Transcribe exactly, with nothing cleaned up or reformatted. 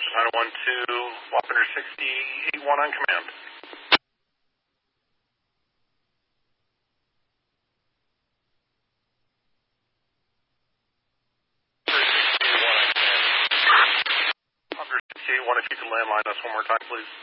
China one two, Wapender sixty-eight one on command. Wapender sixty-eight one, if you could landline us one more time, please.